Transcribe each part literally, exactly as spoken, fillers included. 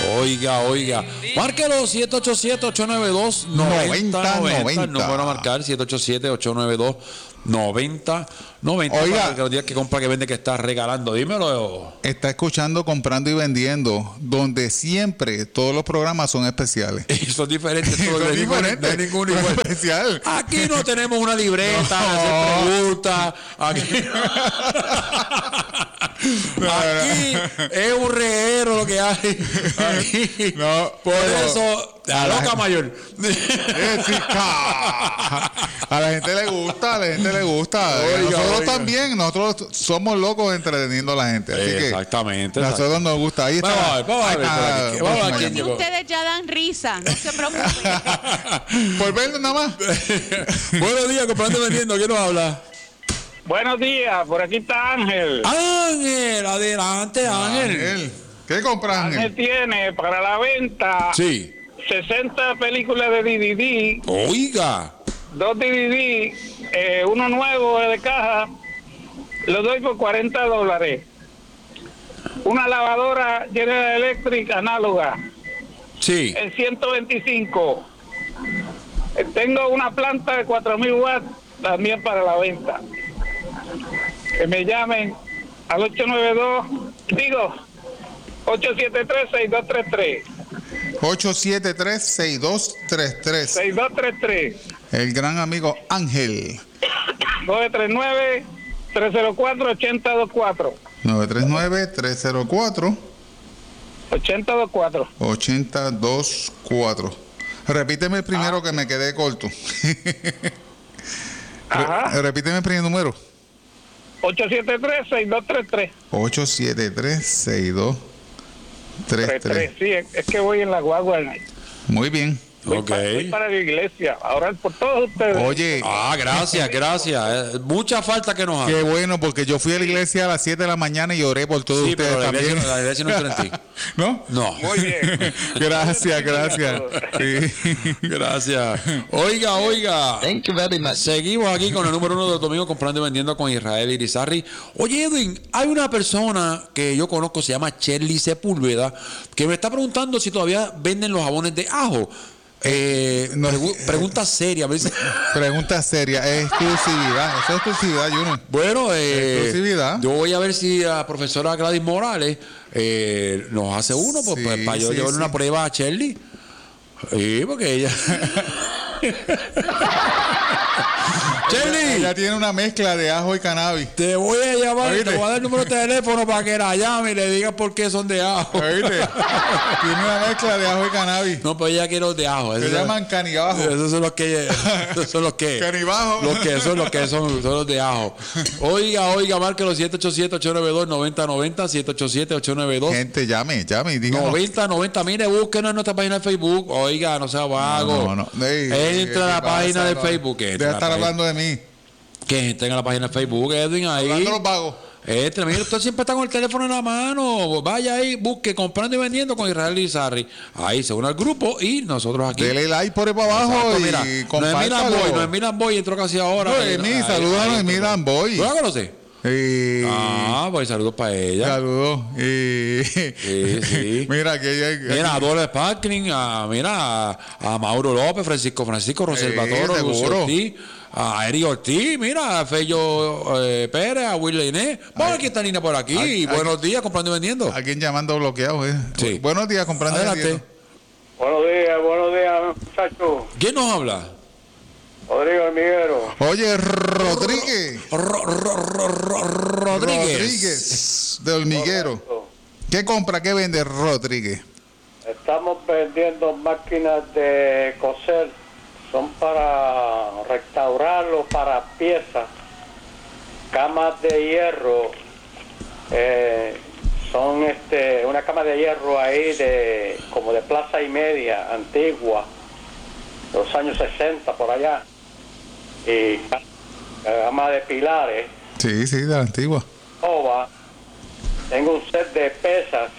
Oiga, oiga. Márquelo siete ocho siete, ocho nueve dos, nueve cero nueve cero. El número a marcar siete ocho siete, ocho nueve dos, nueve cero nueve cero. Oiga, que los días que compra, que vende, que está regalando. Dímelo. Está escuchando Comprando y Vendiendo, donde siempre todos los programas son especiales. Y son diferentes. Todos son diferentes. No hay ningún igual. Especial. Aquí no tenemos una libreta, no. hacer preguntas. Aquí. No, aquí no. Es un reguero lo que hay. Aquí. No, por pero, eso, la loca la mayor. A la gente le gusta, a la gente le gusta. Oiga, nosotros oiga. también, nosotros somos locos entreteniendo a la gente. Así exactamente. Que a nosotros nos gusta. Ahí está. Vamos a ver, vamos a ver. Ahí está, vamos a ver aquí ustedes ya dan risa, no se preocupen. Por verlo nada más. Buenos días, Comprando y Vendiendo. ¿Quién nos habla? Buenos días, por aquí está Ángel. Ángel, adelante, Ángel. Ángel. ¿Qué compras, Ángel? Ángel tiene para la venta sí. sesenta películas de D V D. Oiga. Dos D V D, eh, uno nuevo de caja, lo doy por cuarenta dólares. Una lavadora General Electric análoga. Sí. En ciento veinticinco. Eh, tengo una planta de cuatro mil watts también para la venta. Que me llamen al ocho nueve dos, digo, ocho siete tres, seis dos tres tres. ocho siete tres, seis dos tres tres. seis dos tres tres. El gran amigo Ángel. nueve tres nueve, tres cero cuatro, ocho cero dos cuatro. nueve tres nueve, tres cero cuatro, ocho cero dos cuatro. ocho cero dos cuatro. Repíteme el primero ah. que me quedé corto. Re- repíteme el primer número. ocho siete tres, seis dos tres tres. ocho siete tres, seis dos tres tres. Sí, es que voy en la guagua. Muy bien. Voy, okay. para, voy para la iglesia, ahora por todos ustedes. Oye. Ah, gracias, gracias. Eh, mucha falta que nos hace. Qué bueno, porque yo fui a la iglesia a las siete de la mañana y oré por todos sí, ustedes pero la también. Iglesia, la iglesia no entra en ti. ¿No? No. Muy bien. Gracias, gracias. Sí. Gracias. Oiga, oiga. Thank you very much. Seguimos aquí con el número uno de Domingo Comprando y Vendiendo con Israel Irizarry. Oye, Edwin, hay una persona que yo conozco, se llama Shirley Sepúlveda, que me está preguntando si todavía venden los jabones de ajo. Eh, no, pregu- pregunta seria. Pregunta seria. Es exclusividad. Eso es exclusividad, Junior. Bueno, eh, exclusividad. Yo voy a ver si la profesora Gladys Morales eh, nos hace uno, pues, sí, pues, para yo sí, llevar sí. una prueba a Shirley. Sí, porque ella. Shirley, ella tiene una mezcla de ajo y cannabis. Te voy a llamar, ¿oíste? Te voy a dar el número de teléfono para que la llame y le digas por qué son de ajo. ¿Oíste? Tiene una mezcla de ajo y cannabis. No, pero ella quiere los de ajo. Se llaman canibajo. Esos son los que. Esos son los que. Canibajo. Los que son los que son, son los de ajo. Oiga, oiga, marque los siete ocho siete, ocho nueve dos, nueve cero nueve cero, siete ocho siete, ocho nueve dos. Gente, llame, llame. Díganos. noventa noventa. Mire, búsquenos en nuestra página de Facebook. Oiga, no sea vago. No, no, no. Ey, entra a la página de Facebook. Deja estar hablando de mí. Que estén en la página de Facebook, Edwin, ahí. Hablando los vagos. Este, mire, usted siempre está con el teléfono en la mano. Vaya ahí, busque Comprando y Vendiendo con Israel Irizarry. Ahí se une al grupo y nosotros aquí. Dele like por ahí para abajo. Exacto, y mira, Noemí Lamboy, Noemí Lamboy entró casi ahora. Noemí, saludos a Noemí Lamboy. ¿Tú la conoces? Eh, ah, pues saludos para ella. Saludos. Eh, sí, sí. Mira, que ella. Mira, a Dole Sparkling, a, mira, a, a Mauro López, Francisco Francisco, Roselvatoro, eh, Lucio Ortiz, a Eri Ortiz, mira, a Fello eh, Pérez, a Will Inés. Bueno, aquí está Nina por aquí. Ay, Buenos ay, días, Comprando y Vendiendo. Alguien llamando bloqueado, ¿eh? Sí. Buenos días, Comprando y Vendiendo. Buenos días, buenos días, muchachos. ¿Quién nos habla? Rodrigo Hormiguero. Oye, Rodríguez. Ro, ro, ro, ro, ro, Rodríguez. Rodríguez de Hormiguero. Correcto. ¿Qué compra, qué vende Rodríguez? Estamos vendiendo máquinas de coser. Son para restaurarlo, para piezas. Camas de hierro. Eh, son este una cama de hierro ahí de como de plaza y media, antigua. Los años sesenta por allá. Y gama de pilares. Sí, sí, de la antigua. Ova. Tengo un set de pesas.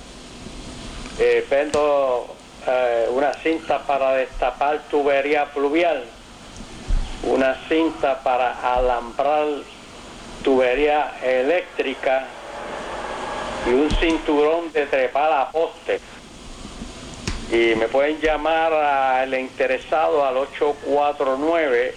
Eh, vendo eh, una cinta para destapar tubería fluvial. Una cinta para alambrar tubería eléctrica. Y un cinturón de trepar a poste. Y me pueden llamar al interesado al ocho cuatro nueve,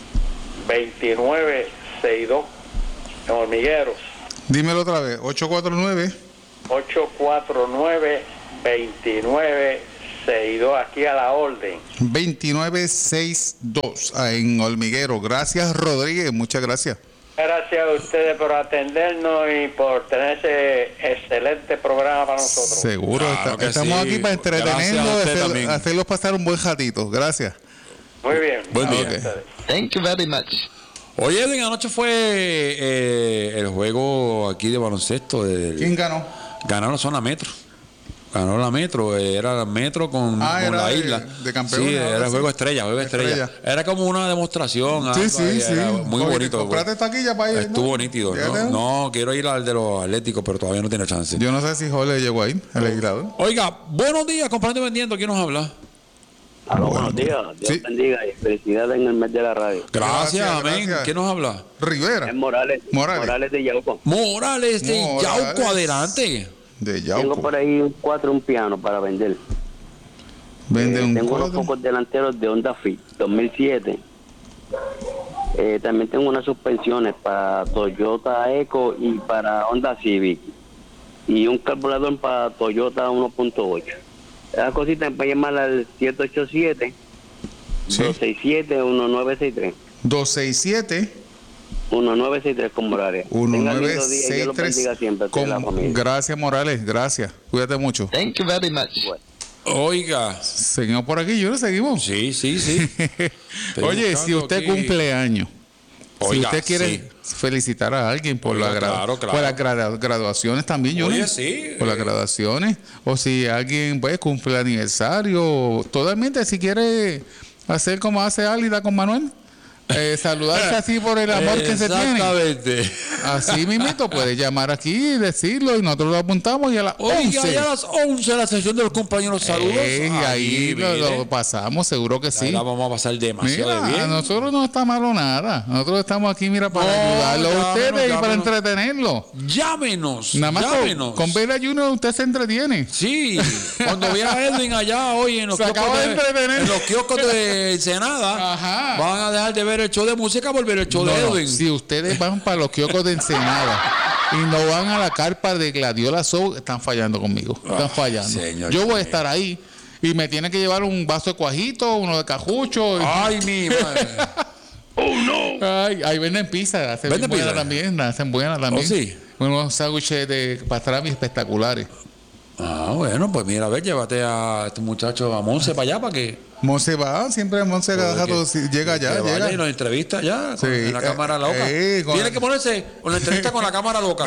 dos nueve seis dos en Hormigueros. Dímelo otra vez, ocho cuatro nueve. ocho cuatro nueve, dos nueve seis dos, aquí a la orden. veintinueve sesenta y dos ah, en Hormiguero. Gracias, Rodríguez, muchas gracias. Gracias a ustedes por atendernos y por tener ese excelente programa para nosotros. Seguro, Claro está- que estamos sí. aquí para Gracias a entretenerlos, usted hacer- también. hacerlos pasar un buen ratito. Gracias. Muy bien. Buen día. Gracias a ustedes. Thank you very much. Oye, Edwin, anoche fue eh, el juego aquí de baloncesto. Del, ¿Quién ganó? Ganó la zona metro. Ganó la metro, eh, era la metro con, Ah, con era la de- isla. de campeones, Sí, algo era así. juego estrella, juego estrella. Estrella. Era como una demostración. Sí, algo sí, ahí, sí. era muy Oye, bonito. Comprate taquilla para ir. Estuvo ¿no? nítido. Fíjate. No, no, quiero ir al de los atléticos, pero todavía no tiene chance. Yo no sé si Jorge llegó ahí, el legislador. Oiga, buenos días, comprando y vendiendo. ¿Quién nos habla? Aló, buenos días. Dios Sí. bendiga y felicidades en el mes de la radio. Gracias, Gracias, amén. gracias. ¿Quién nos habla? Rivera, Es Morales. Morales. de Yauco. Morales de Morales. Yauco, adelante. de Tengo Yauco. por ahí un cuatro, un piano para vender. Vende Eh, un tengo unos cuadro. pocos delanteros de Honda Fit dos mil siete. Eh, también tengo unas suspensiones para Toyota Eco y para Honda Civic. Y un carburador para Toyota uno punto ocho. Esa cosita me puede llamar al siete ocho siete, Sí. dos seis siete, uno nueve seis tres. dos seis siete, uno nueve seis tres con Morales. uno Tengan nueve lindo día y Dios seis los tres. bendiga siempre a toda la familia. Gracias, Morales. Gracias. Cuídate mucho. Thank you very much. Bueno. Oiga. Seguimos por aquí, yo no seguimos. Sí, sí, sí. Estoy Oye, si buscando usted aquí. cumple años, si Oiga, usted quiere sí. felicitar a alguien por, Oiga, la gra- claro, claro. por las gra- graduaciones también, yo Oye, sí. por las Eh. graduaciones, o si alguien pues cumple aniversario, totalmente si quiere hacer como hace Álida con Manuel, eh, saludarse así por el amor que se tiene. Exactamente. Así mismito puede llamar aquí y decirlo y nosotros lo apuntamos y a las Oiga, once. ya a las once la sesión de los compañeros saludos. Eh, ahí lo, mire. lo pasamos, seguro que sí. Ahí la vamos a pasar demasiado Mira, bien. a nosotros no está malo nada. Nosotros estamos aquí, mira, para No, ayudarlo a llámenos, ustedes y para llámenos. entretenerlo. Llámenos. Nada más con, llámenos. con ver a Junior usted se entretiene. Sí, cuando viera a Edwin allá hoy en los, Se kioscos acaba de, de entretener. en los kioscos de Ensenada, Ajá. van a dejar de ver el show de música por ver el show No, de no, Edwin. si ustedes van para los kioscos de Ensenada y no van a la carpa de Gladiola Show, están fallando conmigo. Están fallando. señor, Yo voy a señor. estar ahí y me tienen que llevar un vaso de cuajito, uno de cajucho. y- Ay, mi madre. Ay, ahí venden pizza, hacen ¿Venden buenas pizza? también, la hacen buenas también. ¿Oh, sí? Unos sándwiches de pastrami espectaculares. Ah, bueno, pues mira, a ver, llévate a este muchacho a Monse para allá para que, Monse va, siempre Monse cada que- rato si- llega que allá, vaya llega. y nos entrevista ya con- Sí, en la eh, cámara loca. eh, con Tiene la- que ponerse una entrevista con la cámara loca.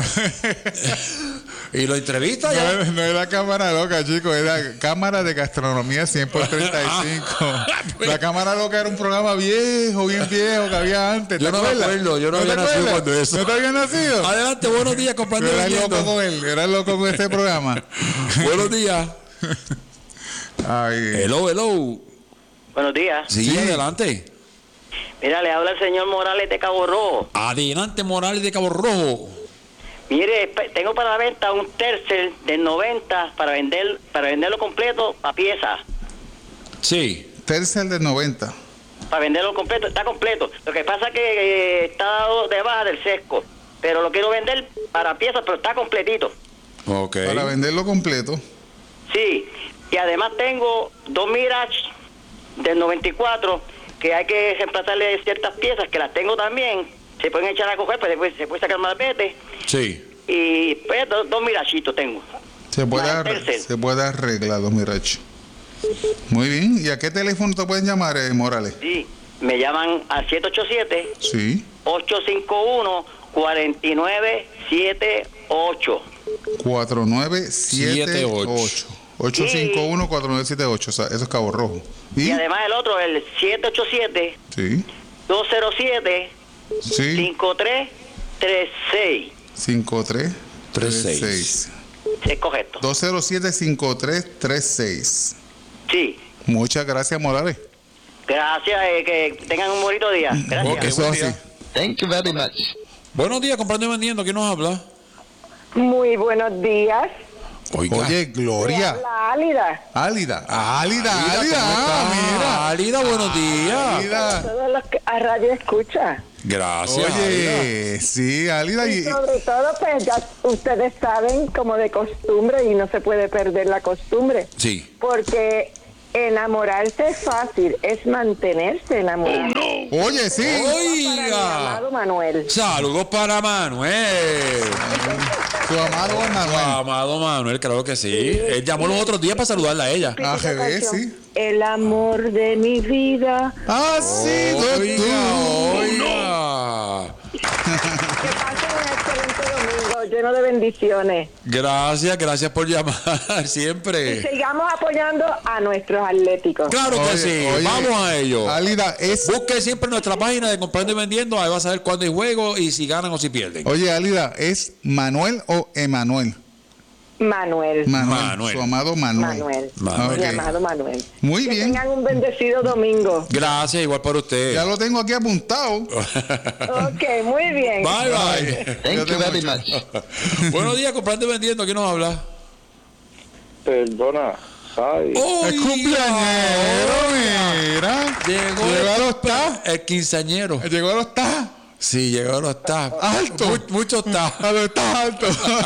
Y lo entrevista No ya. es, no es la cámara loca, chicos, es la cámara de gastronomía cien por treinta y cinco. La cámara loca era un programa viejo, bien viejo que había antes. ¿te Yo no me acuerdas? acuerdo, yo no te había nacido acuerdas? cuando eso. ¿No te habías nacido? Adelante, buenos días, Pero compañero. eras Vendiendo. loco con él, eras loco con ese programa. Buenos días. Ay, Hello, hello. Buenos días. Sí, Sí. adelante. Mira, le habla el señor Morales de Cabo Rojo. Adelante, Morales de Cabo Rojo. Mire, pe- tengo para la venta un Tercel del noventa para vender para venderlo completo a pieza. Sí. Tercel del noventa. Para venderlo completo, está completo. Lo que pasa es que eh, está dado de baja del sesco, pero lo quiero vender para piezas, pero está completito. Ok. Para venderlo completo. Sí, y además tengo dos Mirage del noventa y cuatro que hay que reemplazarle ciertas piezas que las tengo también. Se pueden echar a coger, pues después se puede sacar el malvete. Sí. Y pues dos, dos Mirachitos tengo. Se puede, Ah, arre- Tercel. se puede arreglar, don Miracho. Muy bien. ¿Y a qué teléfono te pueden llamar, eh, Morales? Sí, me llaman al siete ocho siete, Sí. ocho cinco uno, cuatro nueve siete ocho. cuatro nueve siete Siete, ocho. ocho. ocho cinco uno, cuatro nueve siete ocho. O sea, eso es Cabo Rojo. Y ¿Y? además el otro, el siete ocho siete, Sí. dos cero siete, Sí. cinco tres tres seis. cinco tres Tres, tres seis. seis. Es correcto. dos cero siete cinco tres tres seis. Sí. Muchas gracias, Morales. Gracias, eh, que tengan un bonito día. Gracias. Ok, Eso buen así. día. Thank you very much. Buenos días, comprando y vendiendo. ¿Quién nos habla? Muy buenos días. Oiga. Oye, Gloria. La Álida. Álida. Álida, Álida. ¿cómo Ah, está? mira. Álida, buenos días. Álida. Todos los que a radio escucha. Gracias. Álida. Oye, sí, Álida. Y Y, sobre todo, pues ya ustedes saben como de costumbre y no se puede perder la costumbre. Sí. Porque enamorarse es fácil, es mantenerse enamorado. oye, sí. Para mi Oiga. amado Manuel. Saludos para Manuel. Tu amado Su Manuel. amado Manuel, claro que sí. Él llamó los otros días para saludarla a ella. Ah, Típica G B, canción. sí. El amor de mi vida. Ah, sí, Oiga, tú. oiga. Que pasen un excelente domingo lleno de bendiciones. Gracias, gracias por llamar Y siempre. sigamos apoyando a nuestros atléticos. Claro que Oye, sí. oye, Vamos a ello. Álida, es. Busque siempre nuestra página de Comprando y Vendiendo. Ahí va a saber cuándo hay juego y si ganan o si pierden. Oye, Álida, ¿es Manuel o Emanuel? Manuel. Manuel. Manuel. Su amado Manuel. Manuel. Manuel. Mi Ok. amado Manuel. Muy que bien. tengan un bendecido domingo. Gracias, igual para usted. Ya lo tengo aquí apuntado. Ok, muy bien. Bye, bye. Thank you Cuídate very mucho. much. Buenos días, Comprando y Vendiendo. ¿Quién nos habla? Perdona, ay, Es cumpleañero, mira. Llegó, Llegó a el, los ta. el quinceañero. Llegó a los ta. Sí, llegó a los ta. Alto. Mu- muchos ta. A los ta alto.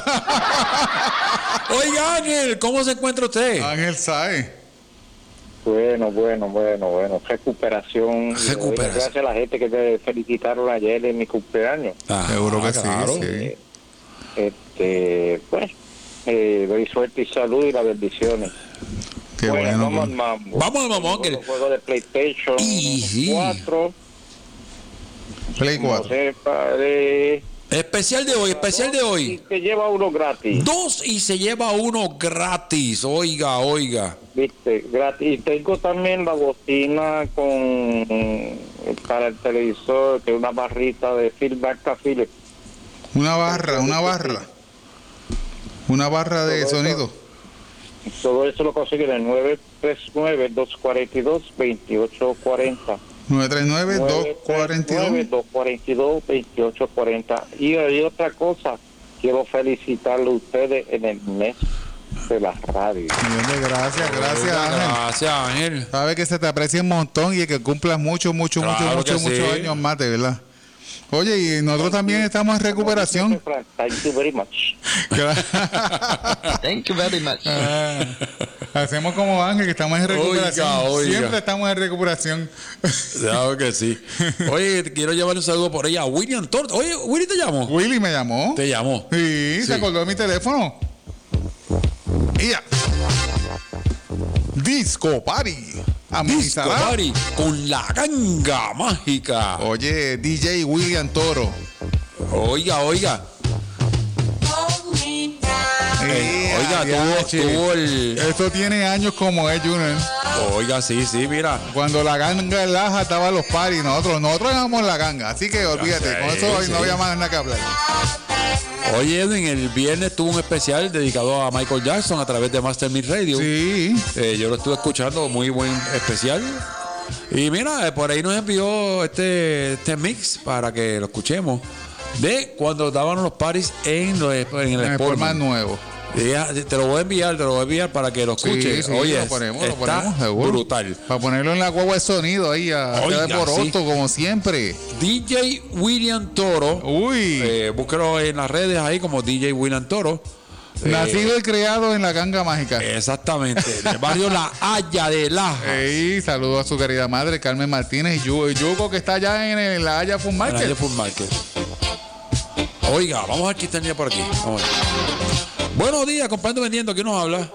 Oiga, Ángel, ¿cómo se encuentra usted? Ángel Saez. bueno, bueno, bueno, bueno, recuperación. Recuperación. Gracias a la gente que me felicitaron ayer en mi cumpleaños. Ah, Seguro que claro. sí, sí. Este, pues, eh, doy suerte y salud y las bendiciones. Qué bueno. vamos al pues. mambo. Vamos al mambo, Ángel. Los juegos de PlayStation Y sí. cuatro. Play No cuatro. sé, padre. Especial de hoy, especial de Y hoy. te lleva uno gratis. Dos y se lleva uno gratis. Oiga, oiga. Viste, gratis. Y tengo también la bocina con para el televisor, que es una barrita de feedback Philips. Una barra, una barra. Una barra de Todo eso. sonido. Todo eso lo consiguen en nueve tres nueve, dos cuatro dos, dos ocho cuatro cero. nueve tres nueve, dos cuatro dos. dos cuatro dos, dos ocho cuatro cero. Y hay otra cosa, quiero felicitarle a ustedes en el mes de la radio. Millón de gracias, gracias Oiga, Ángel. Gracias, Ángel. Sabe que se te aprecia un montón y que cumplas mucho, mucho, Claro mucho, que mucho, sí. muchos años más, de verdad. Oye, y nosotros también estamos en recuperación. Thank you very much. Thank you very much. Ah, hacemos como Ángel, que estamos en recuperación. Oiga, oiga. Siempre estamos en recuperación. Claro que sí. Oye, quiero llevarle un saludo por ella a William Tort. Oye, Willy te llamó. Willy me llamó. Te llamó. Sí, Sí. se acordó de mi teléfono. Y ya. Disco Party. Disco Amenizará. Party con la ganga mágica. Oye, D J William Toro. Oiga, oiga. Eh, Oiga, adiache. tuvo, tuvo el. Esto tiene años como es, Junior. Oiga, sí, sí, mira. Cuando la ganga en Laja estaba en los paris, nosotros, nosotros éramos la ganga. Así que olvídate, Sí, con eso hoy sí. no había más nada que hablar. Oye, Edwin, el viernes tuvo un especial dedicado a Michael Jackson a través de Master Mix Radio. Sí. Eh, yo lo estuve escuchando, muy buen especial. Y mira, eh, por ahí nos envió este, este mix para que lo escuchemos de cuando daban los paris en, los- en el En el Sportman. format nuevo. Ya, te lo voy a enviar, te lo voy a enviar para que lo Sí, escuches. sí, Oye, lo ponemos, lo está ponemos, seguro. brutal. Para ponerlo en la guagua de sonido ahí a Oiga, de poroto, como siempre. D J William Toro. Uy. Eh, búsquelo en las redes ahí como D J William Toro. Eh, Nacido y criado en la ganga mágica. Exactamente, del barrio La Haya de Laja. Ey, saludo a su querida madre, Carmen Martínez y Yu- y Yuko, que está allá en el- la Haya Food En la Market. Haya Food Market. Oiga, vamos a ver quién tenía por aquí. Vamos a ver. Buenos días, comprando vendiendo. ¿Quién nos habla?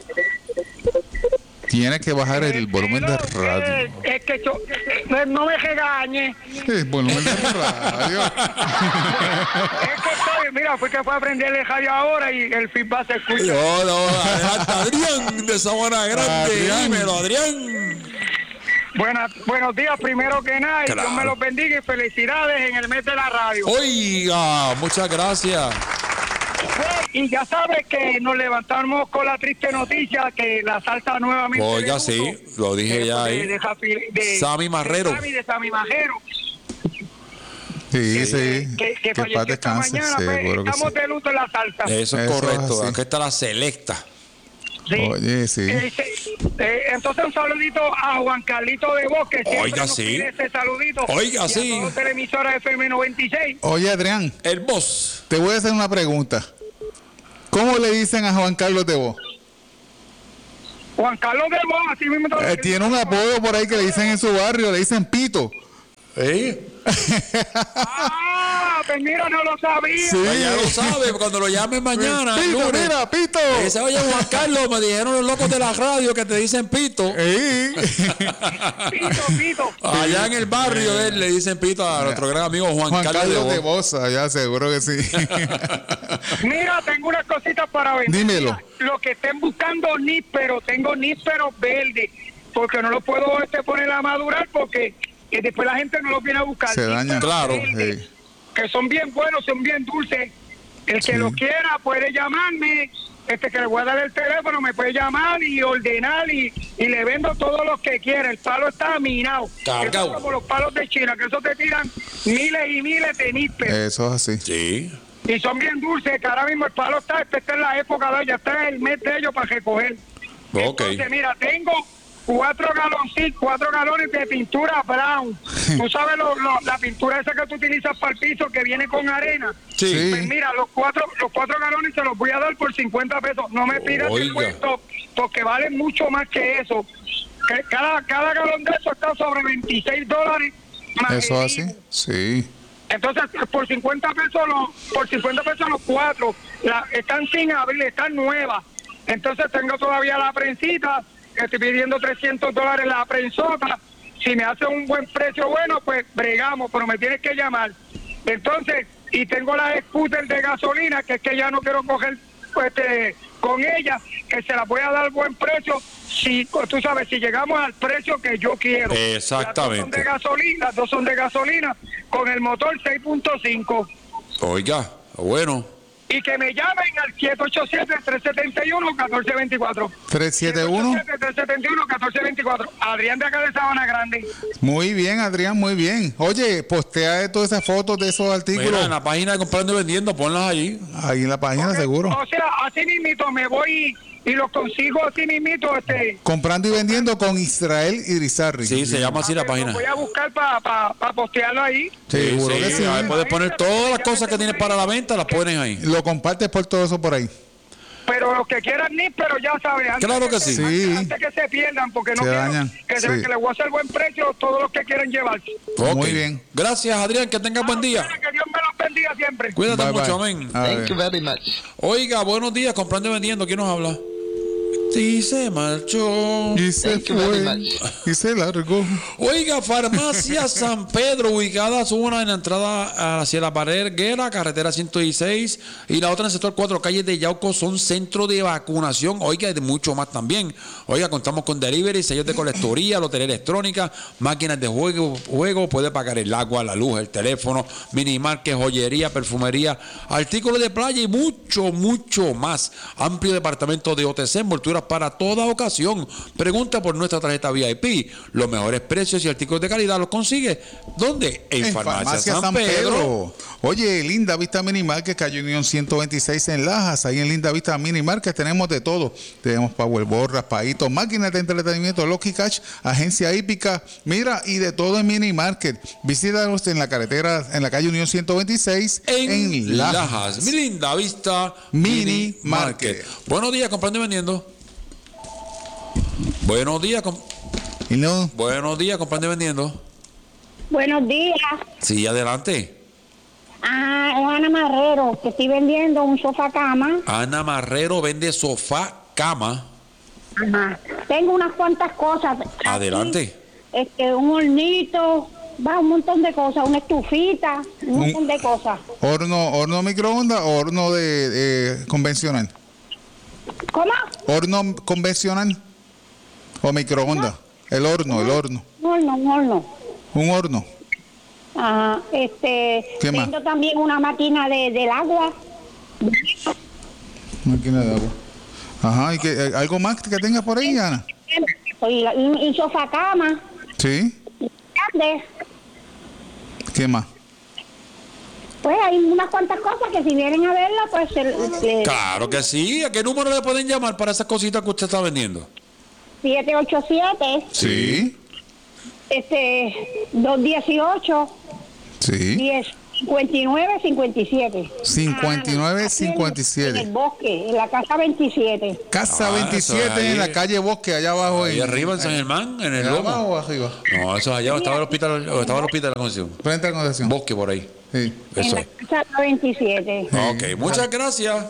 Tienes que bajar el volumen de radio. Es que yo, no, no me regañe. El volumen de radio. Es que estoy, mira, fue que fue a prender el radio ahora y el feedback se escucha. No, no, adelante, Adrián de Sabana Grande. Adrián. Dímelo, Adrián. Buenas, buenos días, primero que nada, y Claro. Dios me los bendiga y felicidades en el mes de la radio. Oiga, muchas gracias. Y ya sabes que nos levantamos con la triste noticia que la salsa nuevamente. Oiga, debuto, sí, lo dije de- ya de- ahí. de Jafi- de- Sammy Marrero. De Sammy, de Sammy Majero. Sí, sí. que, que Que falleció paz esta descanse, mañana, pues, seguro que estamos sí. de luto en la salsa. Eso es Eso es correcto. así. Aquí está la selecta. Sí. Oye, sí. Eh, eh, entonces un saludito a Juan Carlito de Voz, que siempre Oiga, nos sí. pide ese saludito. Oiga, y sí. a todos los televisores F M noventa y seis. Oye, Adrián, El boss. te voy a hacer una pregunta. ¿Cómo le dicen a Juan Carlos de Vos? Juan Carlos de Voz, así mismo. Eh, tiene un apodo por ahí que le dicen en su barrio, le dicen Pito. ¿Eh? Ah, pues mira, no lo sabía. Sí. Pues ya lo sabe, cuando lo llamen mañana. el Pito, lunes, mira, Pito. dice, oye, Juan Carlos, me dijeron los locos de la radio que te dicen Pito. Ey. Pito, Pito. Allá en el barrio de él le dicen Pito a nuestro gran amigo Juan, Juan Carlos, Carlos de de Voz. Bosa, ya seguro que sí. Mira, tengo unas cositas para ver. Dímelo. Lo que estén buscando nísperos, tengo nísperos verdes, porque no los puedo este, poner a madurar porque eh, después la gente no los viene a buscar. Se dañan. Nísperos Claro. verdes, Sí. que son bien buenos, son bien dulces. El que Sí. lo quiera puede llamarme, este que le voy a dar el teléfono, me puede llamar y ordenar y, y le vendo todos los que quiera. El palo está minado. Cargado. Eso es como los palos de China, que eso te tiran miles y miles de nísperos. Eso es así. Sí. Y son bien dulces, que ahora mismo el palo está, esta está en la época de ella, está en el mes de ellos para recoger. Ok. Entonces, mira, tengo cuatro galoncitos, cuatro galones de pintura brown. Tú sabes lo, lo- la pintura esa que tú utilizas para el piso que viene con arena. Sí. Sí. Pues mira, los cuatro, los cuatro galones se los voy a dar por cincuenta pesos. No me pidas Oiga. el puesto porque valen mucho más que eso. Que cada, cada galón de eso está sobre veintiséis dólares. más Eso el es así. I V A. Sí. Entonces, por cincuenta pesos los, por cincuenta pesos los cuatro, la, están sin abrir, están nuevas. Entonces tengo todavía la prensita, que estoy pidiendo trescientos dólares la prensota. Si me hace un buen precio bueno, pues bregamos, pero me tienes que llamar. Entonces, y tengo la scooter de gasolina, que es que ya no quiero coger pues, este, con ella, que se la voy a dar buen precio. Si tú sabes, si llegamos al precio que yo quiero. Exactamente. Las dos son de gasolina, las dos son de gasolina con el motor seis punto cinco. Oiga, bueno. Y que me llamen al siete ocho siete, tres siete uno, uno cuatro dos cuatro. tres siete uno. siete ocho siete, tres siete uno, uno cuatro dos cuatro. Adrián de acá de Sabana Grande. Muy bien, Adrián, muy bien. Oye, postea todas esas fotos de esos artículos Mira, en la página de Comprando y Vendiendo, ponlas allí. ahí en la página, seguro. O sea, así mismito me voy y los consigo así mismito. Este, Comprando y vendiendo con Israel Irizarry. Sí, se llama así la Los página. voy a buscar para pa, pa postearlo ahí. Sí, Seguro sí, que sí. ahí puedes poner todas las cosas que tienes para la venta, las pones ahí. Lo compartes por todo eso por ahí. Pero los que quieran ni, pero ya saben. antes Claro que se- sí. Antes, Sí. antes que se pierdan, porque no Se quiero dañan, que, se, sí. que les voy a hacer buen precio todos los que quieran llevarse. Ok. Muy bien. Gracias, Adrián, que tengas buen día. Que Dios me los bendiga siempre. Cuídate Bye, mucho, bye. amén. A ver. Thank you very much. Oiga, buenos días, Comprando y Vendiendo. ¿Quién nos habla? Sí, se marchó. Y se Thank you very fue. much. Y se largó. Oiga, Farmacia San Pedro, ubicada una en la entrada hacia la pared Guerra, carretera ciento dieciséis, y la otra en el sector cuatro calles de Yauco, son centro de vacunación. Oiga, y de mucho más también. Oiga, contamos con delivery, sellos de colectoría, lotería electrónica, máquinas de juego, juego, puede pagar el agua, la luz, el teléfono, minimarket, joyería, perfumería, artículos de playa y mucho, mucho más. Amplio departamento de O T C, envolturas para toda ocasión. Pregunta por nuestra tarjeta V I P. Los mejores precios y artículos de calidad los consigue. ¿Dónde? En, En Farmacia, San, Pedro. Oye, Linda Vista Mini Market, calle Unión ciento veintiséis en Lajas. Ahí en Linda Vista Mini Market tenemos de todo. Tenemos Powerball, raspaditos, máquinas de entretenimiento, Lucky Catch, agencia hípica. Mira, y de todo en Mini Market. Visítanos en la carretera, en la calle Unión ciento veintiséis En, en, Lajas. Lajas. Mi linda vista. Mini Mini Market. Market. Buenos días, comprando y vendiendo. Buenos días, com- Y no, buenos días, comprando y vendiendo. Buenos días. Sí, adelante. Ah, es Ana Marrero, que estoy vendiendo un sofá cama. Ana Marrero vende sofá, cama. Ajá. Tengo unas cuantas cosas. Aquí, Adelante. este, un hornito, va un montón de cosas, una estufita, un Un- montón de cosas. horno, horno microondas o horno de eh, convencional. ¿Cómo? Horno convencional o microondas. El horno, el horno. Un horno, un horno. Un horno. Ajá. Este, ¿Qué más? vendo también una máquina de, del agua. Máquina de agua. Ajá, ¿y que, eh, algo más que tengas por ahí, Ana? Y, y, y sofá cama, Sí. grande. ¿Qué más? pues hay unas cuantas cosas que si vienen a verla, pues... Se, le- Claro que sí. ¿A qué número le pueden llamar para esas cositas que usted está vendiendo? siete ocho siete, Sí, este, dos dieciocho, sí. diez cincuenta y nueve cincuenta y siete. cincuenta y nueve Ah, cincuenta y siete. En el bosque, en la casa veintisiete. Casa Ah, veintisiete eso es ahí. en la calle Bosque, allá abajo. Ahí en- arriba en San Germán, en el ¿Allá lomo. abajo o arriba? No, eso es allá, estaba el hospital, estaba el hospital de la Concepción. Frente a la Concepción. Bosque por ahí. Sí. Eso En es. la casa veintisiete. Ok, muchas gracias.